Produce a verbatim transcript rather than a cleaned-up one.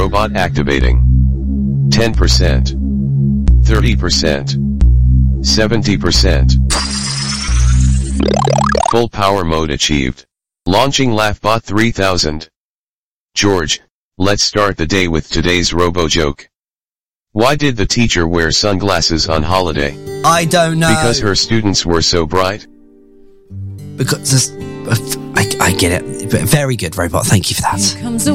robot activating. ten percent. thirty percent. seventy percent. Full power mode achieved. Launching LaughBot three thousand. George, let's start the day with today's robo joke. Why did the teacher wear sunglasses on holiday? I don't know. Because her students were so bright. Because I, I get it. Very good, robot. Thank you for that. Here comes a